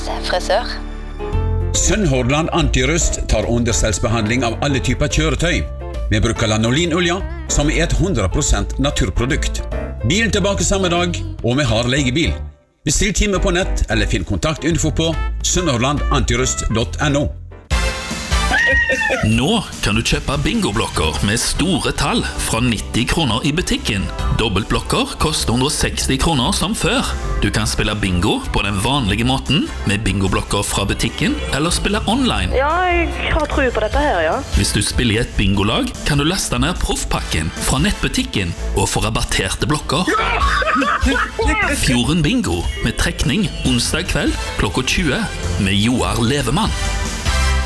frisør. Sunnhordland Antirust tar understellsbehandling av alle typer kjøretøy. Vi bruker lanolinolja, som er et 100% naturprodukt. Bilen tilbake samme dag, og vi har leiebil. Bestill time på nett, eller finn kontaktinfo på sunnhordlandantirust.no. Nå kan du kjøpe bingoblokker med store tall fra 90 kroner i butikken. Dobbeltblokker koster 160 kroner som før. Du kan spille bingo på den vanlige måten med bingoblokker fra butikken, eller spille online. Ja, jeg har tro på dette her, ja. Hvis du spiller i et bingolag, kan du laste ned proffpakken fra nettbutikken og få rabatterte blokker. Fjorden Bingo med trekning onsdag kveld klokka 20 med Joar Levemann.